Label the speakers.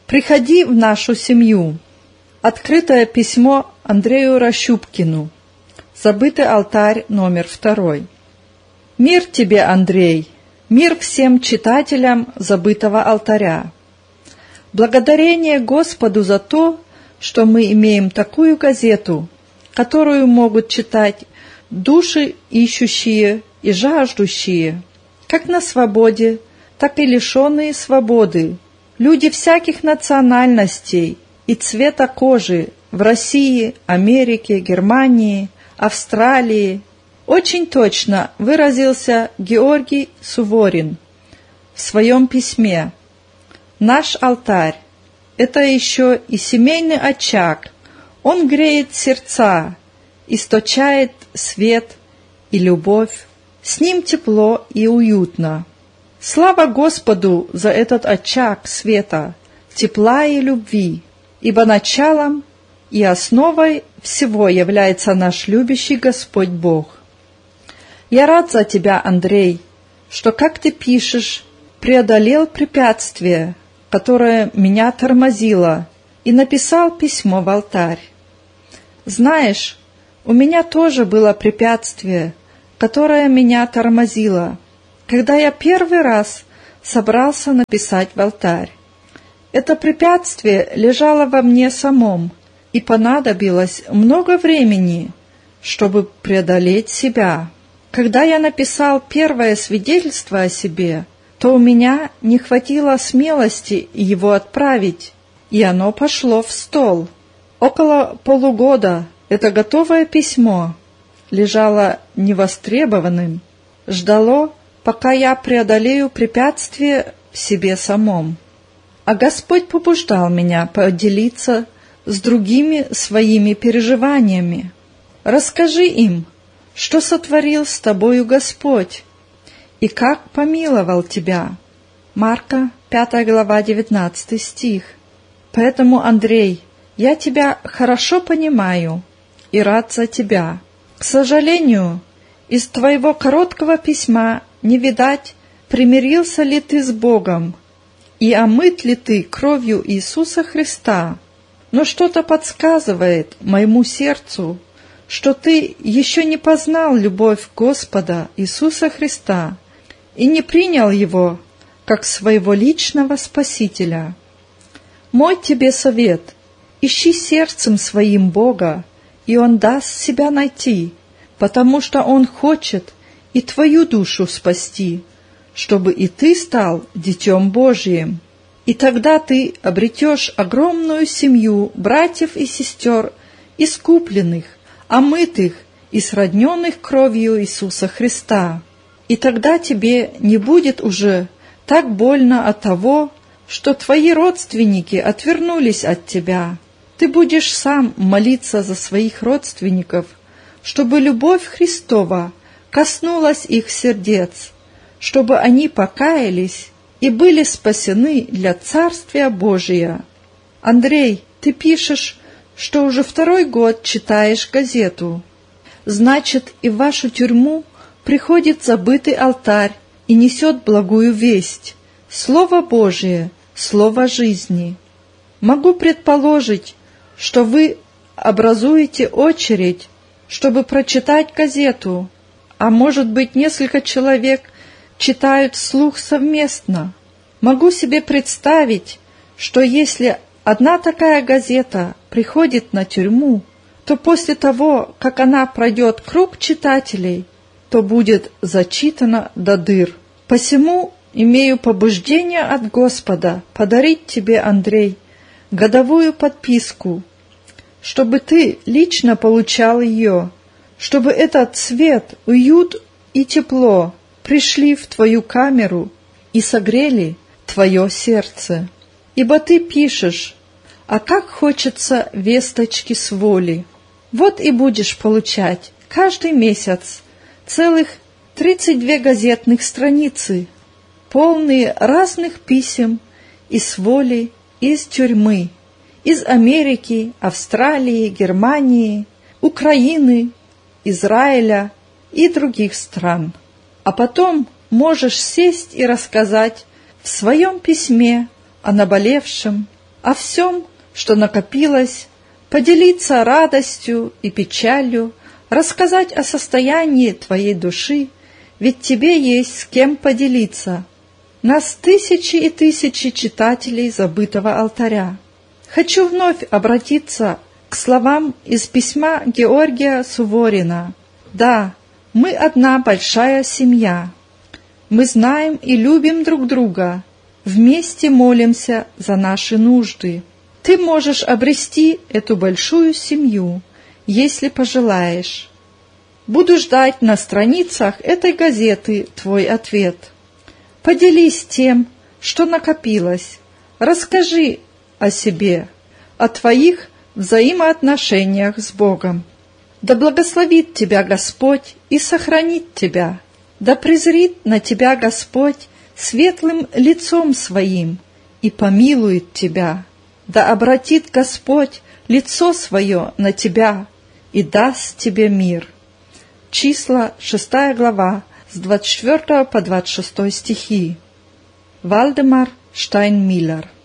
Speaker 1: Приходи в нашу семью. Открытое письмо Андрею Рощупкину. Забытый алтарь номер 2. Мир тебе, Андрей, мир всем читателям забытого алтаря. Благодарение Господу за то, что мы имеем такую газету, которую могут читать души ищущие и жаждущие, как на свободе, так и лишенные свободы, люди всяких национальностей и цвета кожи в России, Америке, Германии, Австралии. Очень точно выразился Георгий Суворин в своем письме. Наш алтарь – это еще и семейный очаг. Он греет сердца, источает свет и любовь. С ним тепло и уютно. Слава Господу за этот очаг света, тепла и любви, ибо началом и основой всего является наш любящий Господь Бог. Я рад за тебя, Андрей, что, как ты пишешь, преодолел препятствие, которое меня тормозило, и написал письмо в алтарь. Знаешь, у меня тоже было препятствие, которое меня тормозило, когда я первый раз собрался написать в алтарь. Это препятствие лежало во мне самом, и понадобилось много времени, чтобы преодолеть себя. Когда я написал первое свидетельство о себе, то у меня не хватило смелости его отправить, и оно пошло в стол. Около полугода это готовое письмо лежало невостребованным, ждало, пока я преодолею препятствие в себе самом. А Господь побуждал меня поделиться с другими своими переживаниями. Расскажи им, что сотворил с тобою Господь и как помиловал тебя. Марка, 5 глава, 19 стих. Поэтому, Андрей, я тебя хорошо понимаю и рад за тебя. К сожалению, из твоего короткого письма не видать, примирился ли ты с Богом и омыт ли ты кровью Иисуса Христа. Но что-то подсказывает моему сердцу, что ты еще не познал любовь Господа Иисуса Христа и не принял Его как своего личного Спасителя. Мой тебе совет – ищи сердцем своим Бога, и Он даст себя найти, потому что Он хочет и твою душу спасти, чтобы и ты стал Детем Божиим. И тогда ты обретешь огромную семью братьев и сестер, искупленных, омытых и сродненных кровью Иисуса Христа. И тогда тебе не будет уже так больно от того, что твои родственники отвернулись от тебя. Ты будешь сам молиться за своих родственников, чтобы любовь Христова коснулась их сердец, чтобы они покаялись и были спасены для Царствия Божия. Андрей, ты пишешь, что уже 2-й год читаешь газету. Значит, и в вашу тюрьму приходит забытый алтарь и несет благую весть, Слово Божие, Слово жизни. Могу предположить, что вы образуете очередь, чтобы прочитать газету, а может быть, несколько человек читают вслух совместно. Могу себе представить, что если одна такая газета приходит на тюрьму, то после того, как она пройдет круг читателей, то будет зачитана до дыр. Посему имею побуждение от Господа подарить тебе, Андрей, годовую подписку, чтобы ты лично получал ее, чтобы этот свет, уют и тепло пришли в твою камеру и согрели твое сердце. Ибо ты пишешь, а как хочется весточки с воли. Вот и будешь получать каждый месяц целых 32 газетных страницы, полные разных писем из воли, из тюрьмы, из Америки, Австралии, Германии, Украины, Израиля и других стран. А потом можешь сесть и рассказать в своем письме о наболевшем, о всем, что накопилось, поделиться радостью и печалью, рассказать о состоянии твоей души, ведь тебе есть с кем поделиться. Нас тысячи и тысячи читателей забытого алтаря. Хочу вновь обратиться к словам из письма Георгия Суворина. Да, мы одна большая семья. Мы знаем и любим друг друга, вместе молимся за наши нужды. Ты можешь обрести эту большую семью, если пожелаешь. Буду ждать на страницах этой газеты твой ответ. Поделись тем, что накопилось. Расскажи о себе, о твоих взаимоотношениях с Богом. Да благословит тебя Господь и сохранит тебя. Да презрит на тебя Господь светлым лицом своим и помилует тебя. Да обратит Господь лицо свое на тебя и даст тебе мир. Числа, 6 глава, с 24 по 26 стихи. Вальдемар Штайнмиллер.